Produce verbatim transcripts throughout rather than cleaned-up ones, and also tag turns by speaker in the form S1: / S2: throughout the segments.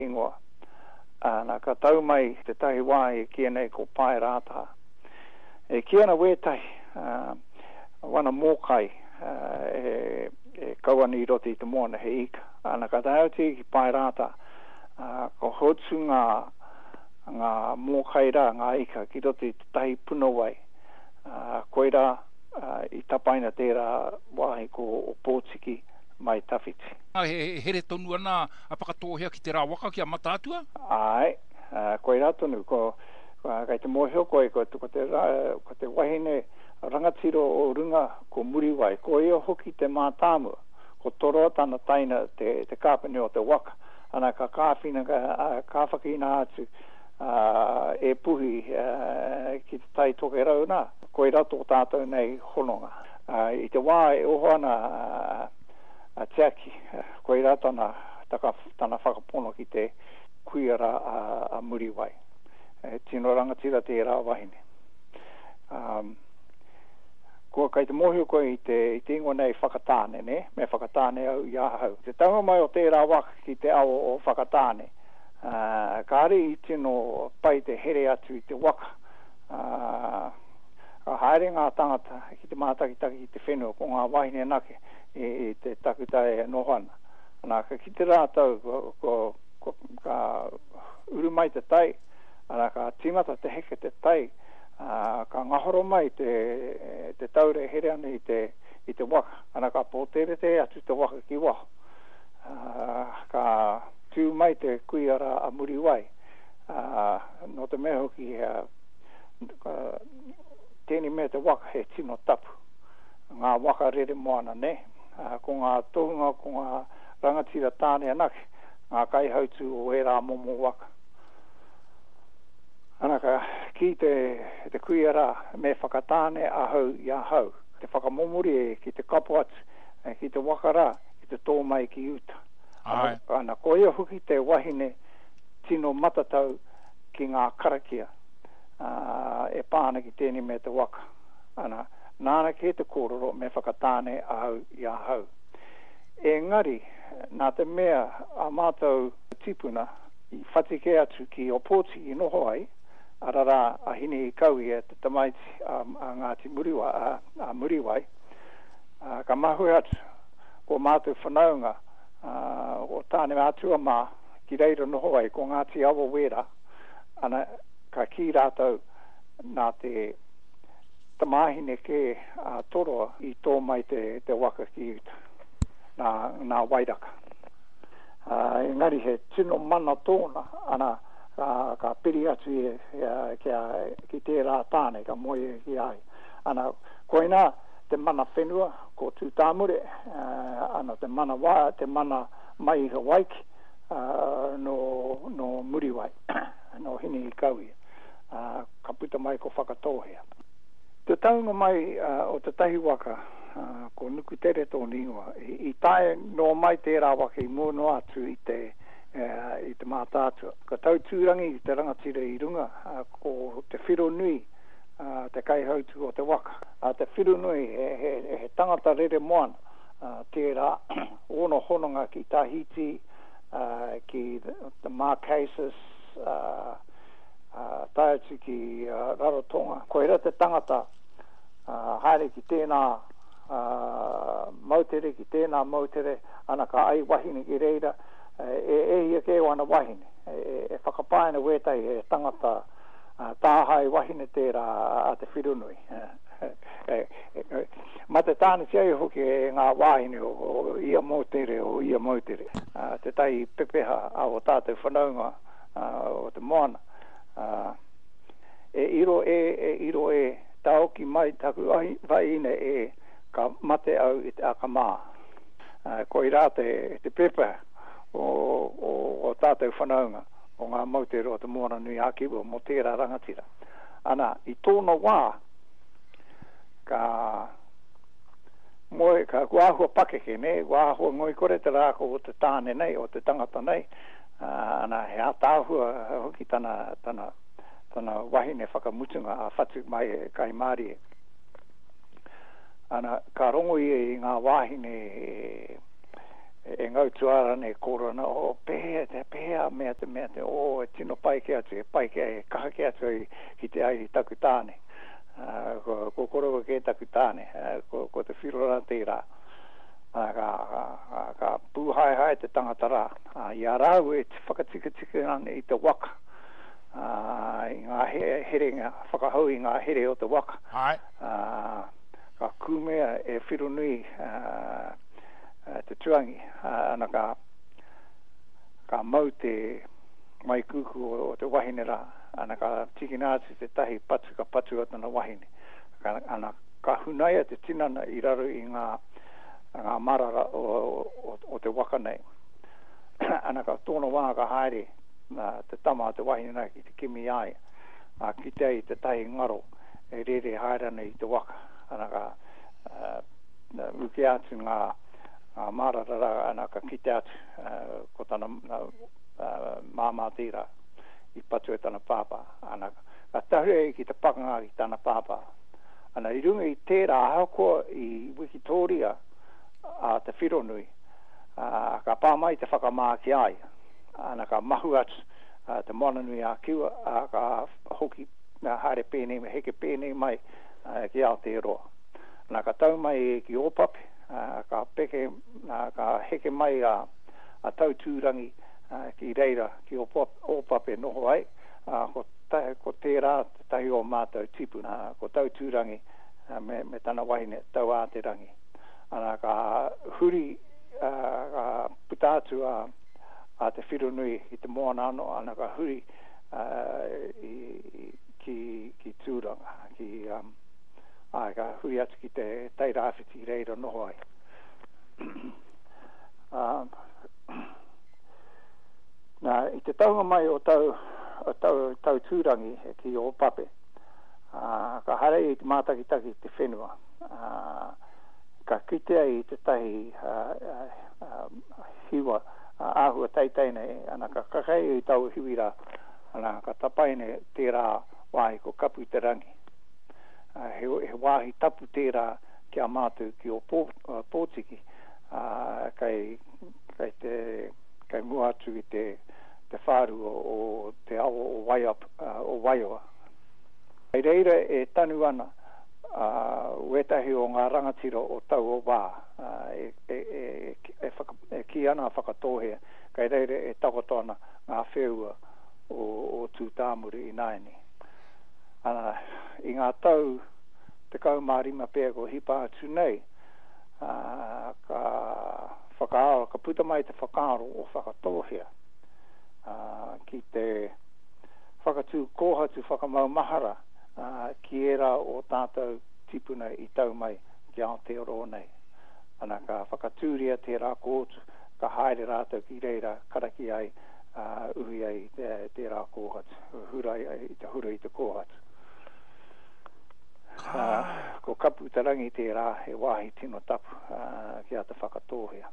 S1: ingoa. Ana ka tau mai te tahi wā e kia nei ko pai rātaha. E kia na wētai, uh, wana mōkai, uh, e, e kauani i roti i te moana he ika. Ana ka tau te ki pai rātaha, uh, ko hotsu ngā, ngā mōkai rā, ngā ika, ki roti i te tahi punawai. Uh, koe rā, uh, i tapaina tērā wāhi ko o Pōtiki mai tawhiti.
S2: He, he, here tonu ana a pakatohea ki te rā waka ki a matātua?
S1: Ai, uh, koe rā tonu, ko uh, kai te mōheo koe, ko, ko, te, uh, ko te wahine rangatiro o runga ko muriwai, ko ea hoki te mātāmua, ko toroa tana taina te, te kāpani o te waka, ana ka kāwhina, ka, uh, kāwhakina atu uh, e puhi uh, ki te tai toke rau nā, koe rato tātou nei hononga. Uh, I te wā e ohana uh, a Tiaki, uh, koe rā tana, taka, tana whakapono ki te kuiara a, a muriwai. E, tino rangatira te rā wahine. Um, ko kai te mohio koe i te, i te ingo nei whakatāne, ne? Me whakatāne au i ahau. Te taunga mai o te rā waka ki te ao o whakatāne. Uh, ka ari i tino pai te here atu i te waka. Uh, ka haere ngā tangata ki te mātakitaki ki te whenua ko ngā wahine nake. I, i te takutai nohana. Nā ka ki te rātau ko, ko, ko ka urumai te tai, nā ka timata te heke te tai, uh, ka ngahoro mai te, te taure here ane i te, i te waka. Nā ka pōtere te atu te waka ki waho. Uh, ka tū mai te kuiara a muriwai. Uh, no te meho ki uh, uh, tēni me te waka he tino tapu. Ngā waka rere moana ne. Uh, ko ngā tohunga, ko ngā rangatira tāne anake, ngā kai hautu o e rā momo waka. Anaka, ki te, te kuiara me whakatāne a hau i a hau. Te whakamomori e ki te kapu atu, e ki te wakara, ki te tō mai ki uta.
S2: Ai.
S1: Ana, ko ia huki te wahine tino matatau ki ngā karakia, uh, e pāna ki tēni me te waka. Ana, nāna ke te kōrero me whakatāne a hau i a hau. Engari, nā te mea a mātou tipuna i whatike atu ki o Pōtiki noho ai, arara a hini i kaui e te tamaiti a, a Ngāti Muriwai, a, a Muriwai, a, ka mahu atu ko mātou whanaunga a, o tāne atua mā ki reira noho ai ko Ngāti Awa Wera, ana ka ki rātou nā te tamahine ke a toroa i tō mai te, te waka ki uta, nā, nā wairaka. Uh, engari he tino mana tōna, ana uh, ka piri atu e, uh, kia, ki tērā tāne, ka moe ki ai. Ana koina te mana whenua, ko tūtāmure, uh, ana te mana wā, te mana mai ka waiki, uh, no, no muriwai, no hini i kaui. Uh, ka puta mai ko whakatohea. Te taunga mai uh, o te tahi waka, uh, ko nuku tere tōni ingoa, i, i tae no mai tērā waka i mōno atu i te, uh, i te mātātua. Ka tau tūrangi i te rangatira i runga, uh, ko te whiro nui, uh, te kai hautu o te waka. Uh, te whiro nui he, he, he tangata rere moana, uh, tērā ono hononga ki Tahiti, uh, ki the, the Marquesas, uh, Uh, tae atu ki uh, Rarotonga. Ko era te tangata uh, haere ki tēnā uh, mautere, ki tēnā mautere, ana ka ai wahine ki reira, uh, e ehia ke wana wahine. E, e whakapaina wētai e tangata uh, tāhai wahine tērā a te whirunui. e, e, ma te tāne tia hoki e ngā wahine o, o ia mautere o ia mautere. Uh, te tai pepeha a o tātou whanaunga uh, o te moana. Uh, e iro e, e iro e, taoki mai taku ai, vaine e ka mate au i te akamā. Uh, ko i rā te, te pepa o, o, o tātou whanaunga o ngā mautero o te moana nui ākiwa mo tērā rangatira. Ana, i tōna wā, ka moe, ka kuahua pakeke ne, kuahua ngoi kore te rāko o te tāne nei, o te tangata nei, Uh, ana he atāhua hoki tana, tana, tana wahine whakamutunga a whatu mai e kai māri e. Ana ka rongo i e ngā wahine e, e ngau tuara ne korona o pēhea te pēhea mea te mea te o e tino pai ke atu e pai ke e kaha ke atu i ki te ai takutāne uh, ko, ko koroko ke takutāne uh, ko, ko te whirora te rā uh, ka, ka, ka pūhai hai te tangata rā uh, i a rāu e te whakatika tika ane i te waka uh, i ngā he, here ngā whakahau i ngā here o te waka uh, ka kumea e whironui uh, Uh, te tuangi uh, ana ka ka mau te mai kuku o, o te wahine rā ana ka tiki nāti te tahi patu ka patu o tana wahine ka, ana ka hunaia te tinana i raru i ngā ngā marara o, o, o te waka nei ana ka tōna wā ka haere uh, te tama o te wahine nei ki te kimi ai uh, ki te i te tahi ngaro e rere haere nei i te waka ana ka uh, uke atu ngā Uh, marara ana ka kite atu uh, ko tana uh, uh, māmā tira i patu e tana pāpā ana ka tahure ki te pakanga ki tana pāpā ana i runga i tērā hakoa i Wikitoria a uh, te whironui uh, ka pāmai te whakamā ki ai ana ka mahu atu uh, te monanui a kiwa a uh, ka hoki uh, haere pēnei heke pēnei mai uh, ki Aotearoa ana ka tau mai ki Ōpape Uh, ka peke uh, ka heke mai a, a tau tūrangi uh, ki reira ki Ōpape noho ai uh, ko, ta, ko tērā te tahi o mātou tipu uh, ko tau tūrangi uh, me, me tana wahine tau a te rangi ana ka huri uh, ka putātu a, a te whironui i te moana ano ana ka huri uh, i, ki, ki tūranga ki um, ai ka hui atu ki te teira awhiti reira noho ai. um, nā, i te taunga mai o tau, o tau, tau tūrangi e ki Ōpape, uh, ka harei i te mātakitaki te whenua. Uh, ka kitea i te tahi uh, uh, uh, hiwa uh, āhua teiteine, ana ka kakai i tau hiwira, ana ka tapaine tērā wāhi ko kapu te rangi. Uh, he, he wāhi tapu tērā ki a mātou ki o pō, uh, Pōtiki uh, kai, kai te kai muatu i te, te whāru o, o te awa o, Waiap, uh, o Waioa. Kai reira e tanu ana uh, uetahi o ngā rangatira o tau o wā uh, e, e, e, e, whaka, e ki ana whakatohea kai reira e takoto ana ngā wheua o, o tūtāmuri i naini. Ana, i ngā tau te kaumārima pēr ko hipa atu nei, uh, ka whakaaro, ka puta mai te whakaaro o whakatohea. Uh, ki te whakatū kōhatu whakamau mahara, uh, ki era o tātou tipuna i tau mai ki Aotearoa nei. Ana ka whakatūria te rā kōtu, ka haere rātou ki reira karaki ai, uh, uhi ai te, te rā kōhatu, hurai ai i te hura i te kōhatu. Uh, ko kapu te rangi te rā he wāhi tino tapu uh, ki a te whakatohea.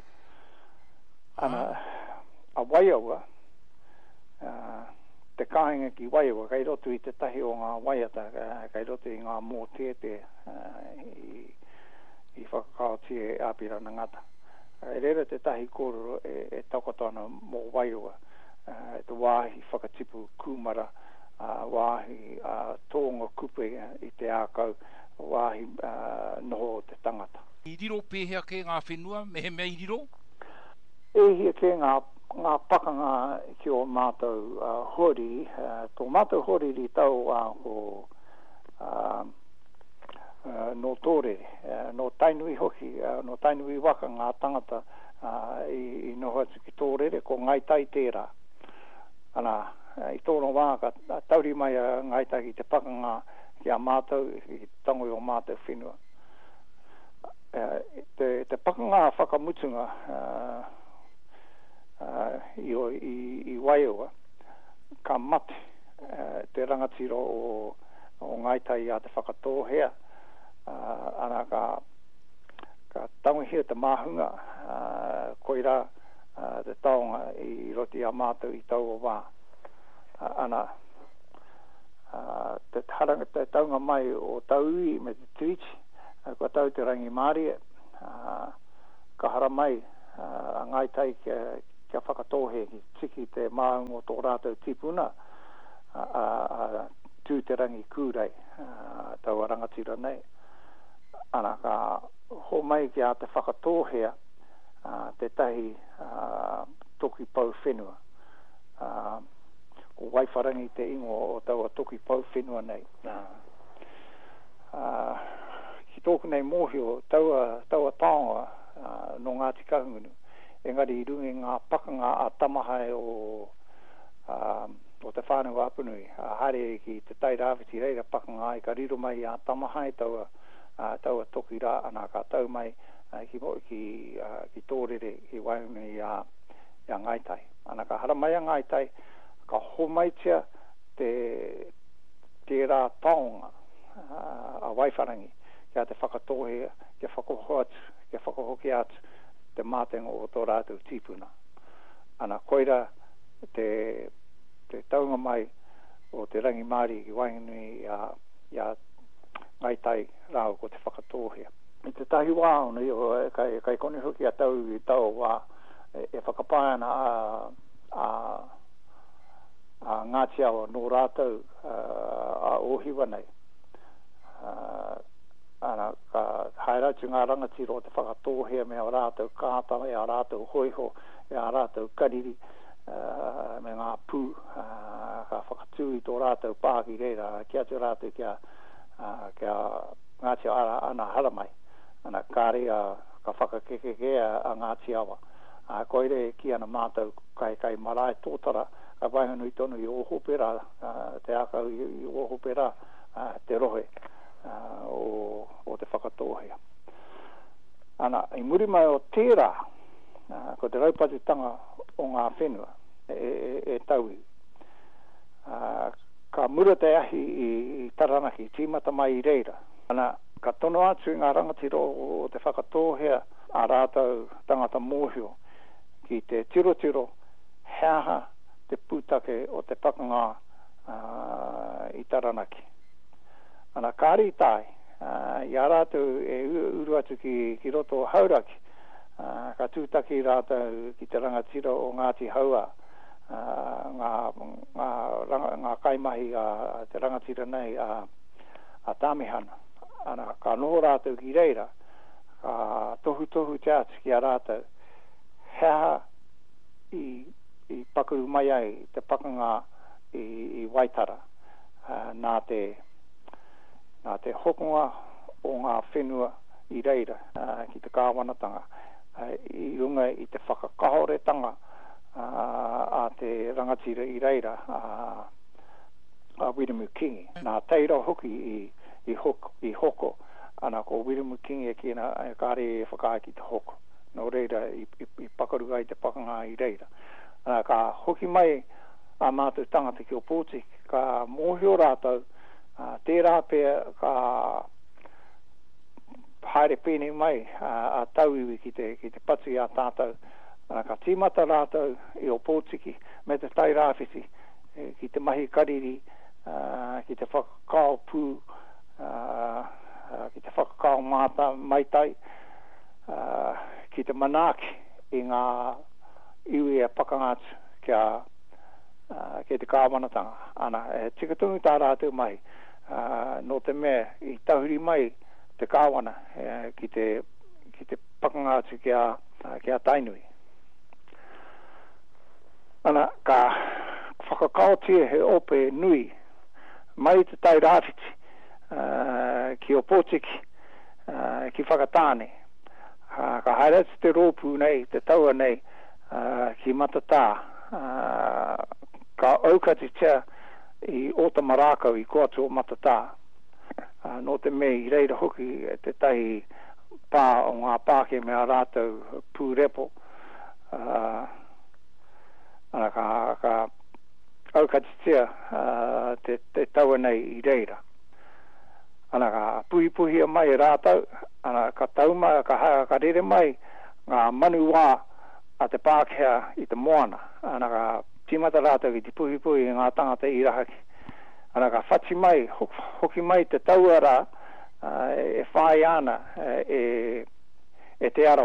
S1: Ana, a Waiaua, uh, te kāinga ki Waiaua, kai roto i te tahi o ngā waiata, uh, kai roto i ngā mō tēte uh, i, i whakakaotie e āpirana ngata. Uh, e rera te tahi kōrero e, e takotana mō Waiaua, uh, te wāhi whakatipu kūmara, Uh, wāhi uh, tōnga kupe uh, i te ākau, wāhi uh, noho te tangata.
S2: I riro pēhea ke ngā whenua, mehe mea i riro?
S1: E hia ke ngā, ngā pakanga ki o mātou uh, hori, uh, tō mātou hori ri tau a uh, ko uh, uh, no tōre, uh, no tainui hoki, uh, no tainui waka ngā tangata uh, i, i noho atu ki tōrere, ko ngai tai tērā. Ana, Uh, i tōna wā ka tauri mai a ngaitaki te pakanga ki a mātou, i tangoi o mātou whenua. Uh, te, te pakanga whakamutunga uh, uh, i, i, i Waiaua, ka mate uh, te rangatiro o, o ngaitai a te whakatohea, uh, ana ka, ka tangohia te mahunga, uh, koira uh, te taonga i roti a mātou i tau o wā. Uh, ana uh, te haranga te taunga mai o taui me te tuichi uh, kua tau te rangi Māori uh, ka hara mai uh, ngai tai kia, kia whakatohe ki tiki te maungo tō rātou tipuna a uh, uh, tū te rangi kūrei uh, tau rangatira nei. Ana ka ho mai ki a te whakatohea uh, te tahi uh, toki pau whenua. Uh, ko waiwharangi te ingo o taua toki pau whenua nei. Uh, uh, ki tōku nei mōhio taua, taua taonga uh, no Ngāti Kahungunu. Engari i rungi ngā pakanga a tamahai o, uh, o te whānau apunui. Uh, hare ki te tairawhiti reira pakanga i ka riro mai a tamahai taua, uh, taua toki rā ana ka tau mai uh, ki, ki, uh, ki tōrere ki waunui a, a ngaitai. Ana ka hara mai a ngaitai ka homaitia te, te rā taonga uh, a waiwharangi kia te whakatohe, kia whakahoho atu, kia whakahoki atu te mātengo o tō rātou tīpuna. Ana koira te, te taunga mai o te rangi Māori ki wainui a, a ngaitai rāo ko te whakatohea. I te tahi wā ono i o kai, kai koni hoki a tau i tau wā e, e whakapāna a, a, a Ngāti Awa no rātou a, a ohiwa nei. Uh, ana ka hairatu ngā rangatiro o te whakatohea me a rātou kāta, me a rātou hoiho, me a rātou kariri, uh, me ngā pū, uh, ka whakatui tō rātou pāki reira, kia te rātou kia, uh, kia Ngāti Awa ana haramai, ana kāre a ka whakakekekea a Ngāti Awa. Uh, koire ki ana mātou kai kai marae tōtara, ka waihanui tonu i ohopera, uh, te akau i, i ohopera, uh, te rohe. Uh, o, o te whakatohea. Ana, i muri mai o tērā, uh, ko te raupatutanga o ngā whenua, e, e, e taui. Uh, ka mura te ahi i, i taranaki, tīmata mai i reira. Ana, ka tono atu i ngā rangatiro o te whakatohea a rātou tangata mōhio ki te tiro tiro, heaha te pūtake o te pakanga uh, i taranaki. Ana kāri tai, uh, i a rātou e uru atu ki, ki roto hauraki, uh, ka tūtaki rātou ki te rangatira o Ngāti Haua, uh, ngā, ngā, ranga, ngā kaimahi a te rangatira nei a, a Tāmihana. Ana ka noho rātou ki reira, ka tohu tohu te atu ki a rātou, hea i, i pakuru mai ai te pakanga i, i Waitara, uh, nā te nā te hokonga o ngā whenua i reira uh, ki te kāwanatanga uh, i runga i te whakakahoretanga uh, a te rangatira i reira uh, a Wiremu Kingi. Nā teira hoki i, i, hoko, i hoko ana ko Wiremu Kingi e kina e kāre e whakai ki te hoko. Nō reira i, i, i pakaru ai te pakanga i reira. Ana ka hoki mai a mātou tangata ki o Pōti ka mōhio rātou Uh, tērā pēr ka haere pēne mai uh, a tauiwi ki te, ki te patu i a tātou. Uh, ka tīmata rātou i o Pōtiki me te tai rāwhiti eh, ki te mahi kariri, uh, ki te whakakao pū, uh, uh, ki te whakakao māta maitai, uh, ki te manaki i ngā iwi e pakangatu kia uh, ki te kāwanatanga. Ana, e tikatungu tā rātou mai. Uh, no te mea i tahuri mai te kāwana uh, ki te ki te pakangatu ki a, uh, ki a tainui. Ana ka whakakaotia he ope nui mai te tai rāwhiti uh, ki o Pōtiki uh, ki whakatāne. Uh, ka hairatu te rōpū nei, te taua nei uh, ki matatā uh, ka aukati tia i ota marakau i koatu o matatā. Uh, no te mei i reira hoki te tahi pā o ngā pāke me a rātou pūrepo. Uh, ana ka, ka aukati tia uh, te, te taua nei i reira. Ana ka puhi puhi mai rātou, ana ka tauma, ka, ka rere mai ngā manu wā a te pākea i te moana. Ana ka tīmata rātou ki te puhi puhi ngā tangata i rahaki. Ana ka whachi mai, hok, hoki mai te tauara uh, e whai ana uh, e, e te arawa.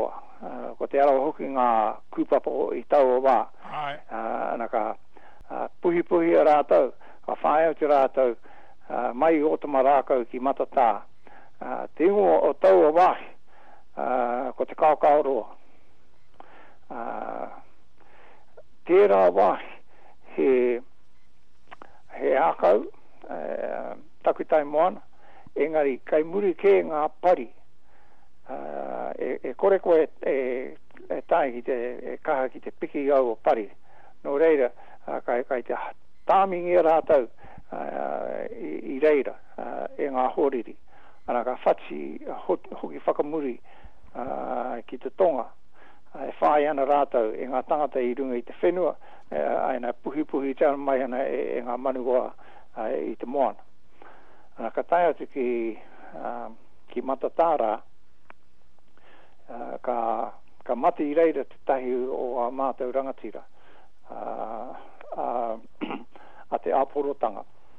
S1: uh, ko te ara hoki ngā kūpapo i tau o wā.
S2: Ai.
S1: Uh, ana ka uh, puhi puhi a rātou, ka whae au te rātou, uh, mai o te marākau ki matatā. Uh, te ingo o tau o wahi, uh, ko te kaukauroa. Uh, tērā wahi, he, he akau, uh, takutai moana, engari kai muri ke ngā pari, uh, e, e kore koe e, e tai ki te e kaha ki te piki au o pari. No reira, uh, kai, kai te tāmingi rātau uh, i, i reira uh, e ngā horiri. Ana ka whachi hoki whakamuri uh, ki te tonga. Uh, e whai ana rātau e ngā tangata i runga i te whenua, uh, aina puhi puhi tāna mai ana e, e ngā manua uh, i te moana. Ana ka tai atu ki, uh, ki Matatāra, uh, ka, ka mati i reira te tahi o a mātou rangatira, uh, uh, a te āporotanga.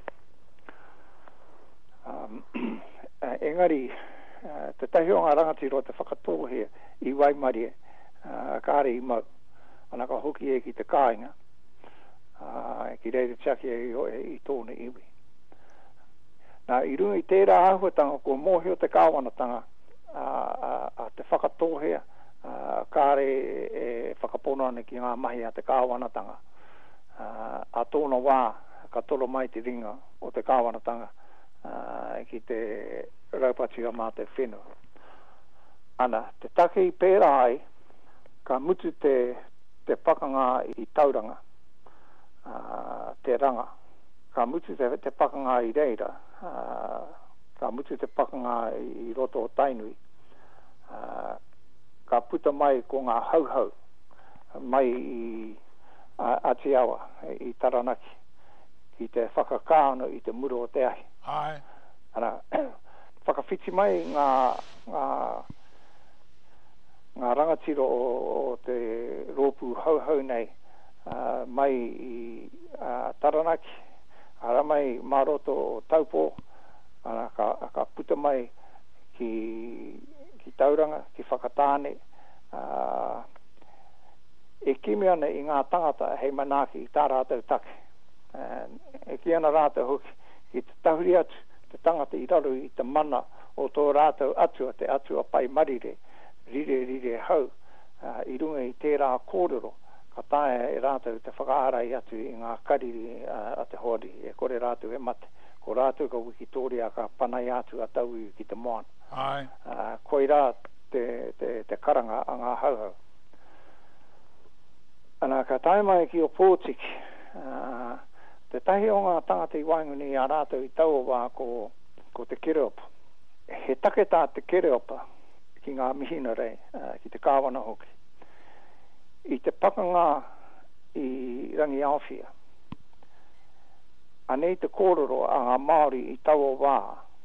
S1: Um, engari, uh, te tahi o ngā rangatira o te whakatohe i Waimarie, uh, kāre i mau, ana ka hoki e ki te kāinga, uh, ki reira tiaki e i, i tōne iwi. Nā, i runga i tērā ahuatanga ko mōhio te kāwanatanga a, a, a te whakatohea a, kāre e whakapona ane ki ngā mahi a te kāwanatanga. A, a tōna wā ka tolo mai te ringa o te kāwanatanga a, ki te raupati a mā te whenua. Ana, te take i pērā ai ka mutu te, te pakanga i tauranga, a, te ranga. Ka mutu te, te pakanga i reira, uh, ka mutu te pakanga i roto o Tainui, uh, ka puta mai ko ngā hauhau, mai i uh, Atiawa, i Taranaki, ki te whakakāno i te muro o te ahi.
S2: Ai.
S1: Ana, whakawhiti mai ngā, ngā, ngā rangatiro o, o te rōpū hauhau nei, uh, mai i uh, Taranaki, ara mai maroto o taupo, ana ka, ka puta mai ki, ki tauranga, ki whakatāne, uh, e kimi ana i ngā tangata hei manaki i tā rātou take. Uh, e ki ana rātou hoki, ki te tahuri atu, te tangata i raru i te mana o tō rātou atua, te atua pai marire, rire rire hau, uh, i runga i tērā kōrero, ka tae e rātou te whakaarai atu i ngā kariri uh, a te hori, e kore rātou e mate. Ko rātou ka wikitoria ka panai atu a tau i ki te moana.
S2: Ai.
S1: Uh, koi rā te, te, te karanga a ngā hauhau. Ana ka tae mai ki o Pōtiki, uh, te tahi o ngā tangata i wainguni a rātou i tau wā ko, ko te Kereopa. He take tā te Kereopa ki ngā mihina rei, uh, ki te kāwana hoki. I te pakanga i rangi Awhia. Anei te kōrero a ngā Māori i tau o wā.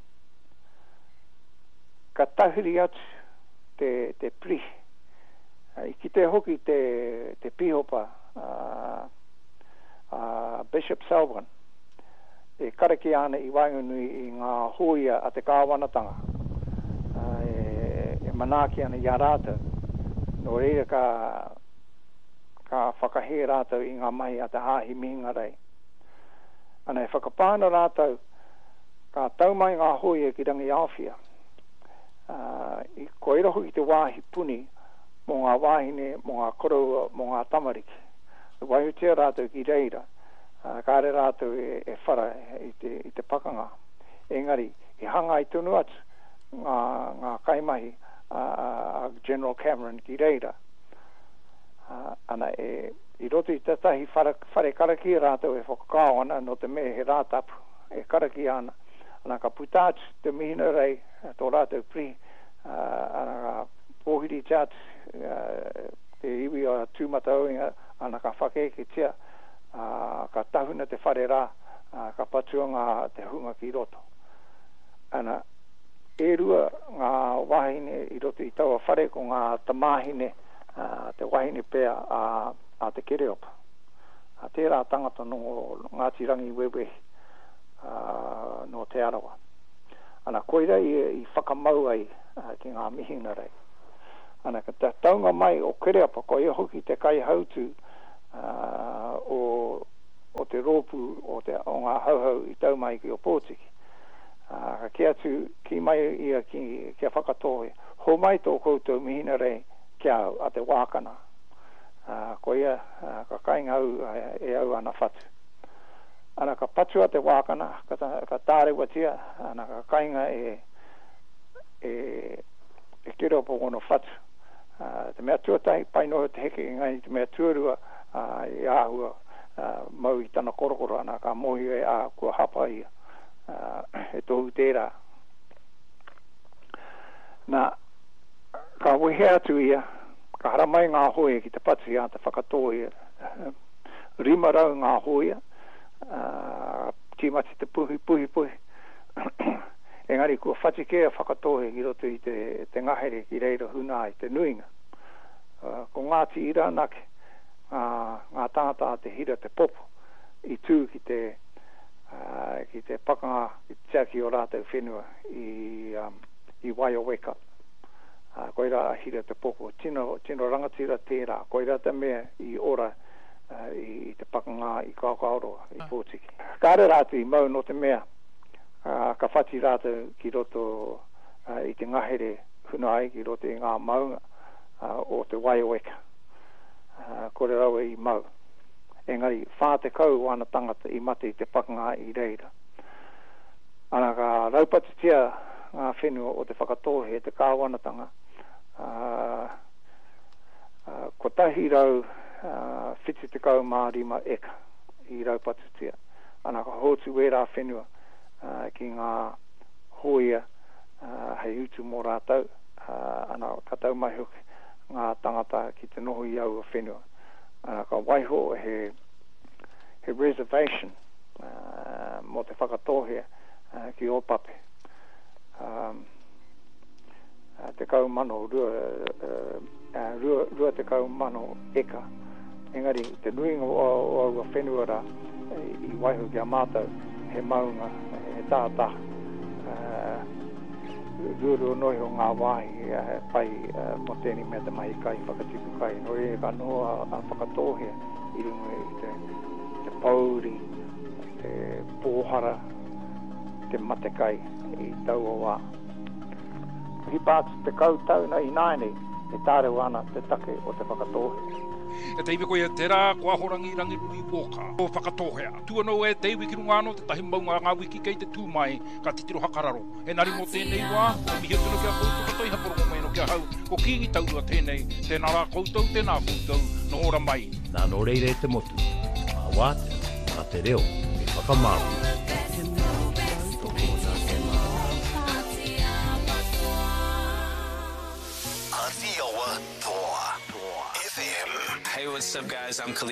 S1: Ka tahiri atu te, te pri. I ki te hoki te, te pihopa uh, uh, Bishop Selwyn. E karaki ana i waingunui i ngā hoia a te kāwanatanga. Uh, e, e manaki ana i a rātou. No reira ka ka whakahe rātou i ngā mai a te hāhi mihinga rei. Ana e whakapāna rātou ka tau mai ngā hoia ki rangi Awhia. Uh, I koera hoki te wāhi puni mō ngā wāhine, mō ngā korua, mō ngā tamariki. Waihutia rātou ki reira. Uh, kāre rātou e, e whara i te, i te pakanga. Engari, i hanga i tunu atu ngā, ngā kaimahi uh, General Cameron ki reira. Uh, ana e i roto i tatahi whare, whare karaki rātou e whakakao ana no te me he rātapu e karaki ana ana ka putātu te mihina rei tō rātou pri uh, ana ka pōhiri tātu uh, te iwi o tūmata oinga ana ka whakeke tia uh, ka tahuna te whare rā uh, ka patuanga te hunga ki roto ana e rua ngā wahine i roto i taua whare ko ngā tamahine Uh, te wahine pēr a, a te Kereopa. A tērā tangata no Ngāti Rangi wewe uh, no te arawa. Ana koira i, i whakamau ai uh, ki ngā mihina rei. Ana ka te taunga mai o Kereapa ko ia hoki te kai hautu uh, o, o te rōpu o, te, o ngā hauhau i tau mai ki o Pōtiki. Uh, ka kia tu ki mai ia ki, kia whakatohe. Ho mai tō koutou mihina rei kia a te wākana. Uh, ko ia uh, ka kaingau uh, e au ana whatu. Ana ka patu a te wākana, ka, ka tāre watia, ana ka kainga e, e, e kira po kono whatu. Uh, te mea tuatai, painoa te heke ngai, te mea tuarua uh, e āhua uh, mau i tana korokoro, ana ka mohi e ā kua hapa ia. Uh, e tohu tērā. Nā, ka wehe atu ia, ka haramai ngā hoia ki te patu ia, te whakatoa ia. Uh, rima rau ngā hoia, uh, tīmati te puhi, puhi, puhi. Engari, kua whatikea whakatohe ki roto i te, te ngahere ki reira huna i te nuinga. Uh, ko ngā ti ira nake, uh, ngā tāngata te hira te popo, i tū ki te Uh, ki te pakanga i tiaki o rātou whenua i, um, i Waio Weka. Uh, koira a hira te poko. Tino, tino rangatira tērā. Koira te mea i ora uh, i, i te pakanga i Kaukauroa, i Pōtiki. Kāre rātou i mau no te mea. Uh, ka whati rātou ki roto uh, i te ngahere hunai ki roto i ngā maunga uh, o te Waio Weka. Uh, kore raua i mau. Engari, whā te kau wana tangata i mate i te pakanga i reira. Ana ka raupatitia ngā whenua o te whakatohe e te kāwanatanga. Uh, uh, ko tahi rau uh, whiti te kau mārima eka i raupatitia. Ana ka hotu e rā whenua uh, ki ngā hoia uh, hei utu mō rātau. Uh, ana ka tau mai hoki ngā tangata ki te noho i au a whenua. Uh, ka waiho he, he reservation uh, mo te whakatohe uh, ki Opape. Um, uh, te kau mano rua, uh, uh, rua, rua te kau mano eka. Engari, te nuinga o, o au a whenua ra i, i waiho ki a mātou he maunga, he tātā. Uh, rua rua noi o ngā wāhi uh, pai uh, mo tēni mea te mahi kai whakatipu kai. No e ka noa a whakatohe i runga i te, te pauri, te pōhara, te matekai i tau o wā. Hi pātu te kautau na i naene e tāre wana te take o te whakatohe.
S2: E teiwi koe e tērā, kua horangi rangi rui wōka. O whakatohea. Tua no e teiwi ki runga anō, te tahi maunga ngā wiki kei te tūmai, ka titiro hakararo. E nari mo tēnei wā, o mihi tunu kia koutou, ka toi haporo mo meno kia hau. Ko kingi taurua tēnei, tēnā rā koutou, tēnā koutou, no ora mai.
S3: Nā no reire te motu. Mā wāte, a te reo, e whakamaru.
S4: Hey, what's up, guys? I'm Khalid.